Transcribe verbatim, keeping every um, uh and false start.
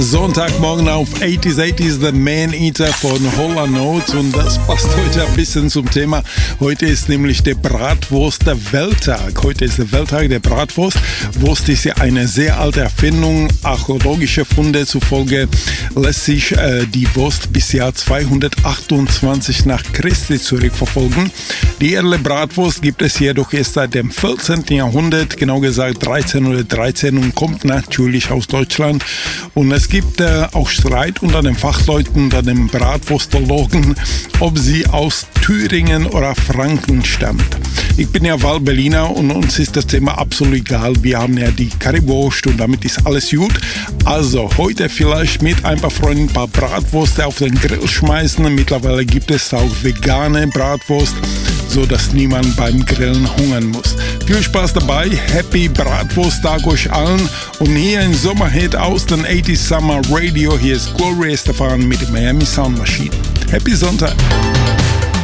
Sonntagmorgen auf achtziger achtziger The Man Eater von Hall and Oates und das passt heute ein bisschen zum Thema. Heute ist nämlich der Bratwurst der Welttag. Heute ist der Welttag der Bratwurst. Wurst ist ja eine sehr alte Erfindung. Archäologische Funde zufolge lässt sich äh, die Wurst bis Jahr zweihundertachtundzwanzig nach Christi zurückverfolgen. Die edle Bratwurst gibt es jedoch erst seit dem vierzehnten Jahrhundert, genau gesagt dreizehnhundertdreizehn, und kommt natürlich aus Deutschland. Und es gibt äh, auch Streit unter den Fachleuten, unter den Bratwurstologen, ob sie aus Thüringen oder Franken stammt. Ich bin ja Wahlberliner und uns ist das Thema absolut egal. Wir haben ja die Currywurst und damit ist alles gut. Also heute vielleicht mit ein paar Freunden ein paar Bratwürste auf den Grill schmeißen. Mittlerweile gibt es auch vegane Bratwurst, so dass niemand beim Grillen hungern muss. Viel Spaß dabei, Happy Bratwursttag euch allen und hier ein Sommerhit aus den achtziger Summer Radio. Hier ist Gloria Estefan mit der Miami Sound Machine. Happy Sonntag!